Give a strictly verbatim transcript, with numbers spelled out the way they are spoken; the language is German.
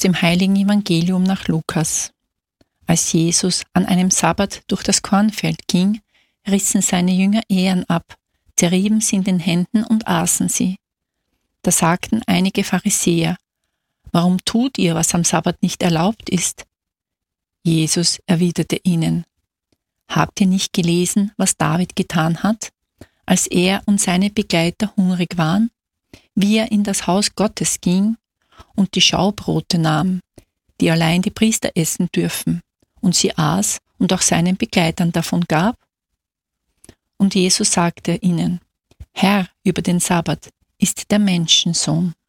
dem Heiligen Evangelium nach Lukas. Als Jesus an einem Sabbat durch das Kornfeld ging, rissen seine Jünger Ähren ab, zerrieben sie in den Händen und aßen sie. Da sagten einige Pharisäer: Warum tut ihr, was am Sabbat nicht erlaubt ist? Jesus erwiderte ihnen: Habt ihr nicht gelesen, was David getan hat, als er und seine Begleiter hungrig waren, wie er in das Haus Gottes ging und die Schaubrote nahm, die allein die Priester essen dürfen, und sie aß und auch seinen Begleitern davon gab? Und Jesus sagte ihnen: Herr über den Sabbat ist der Menschensohn.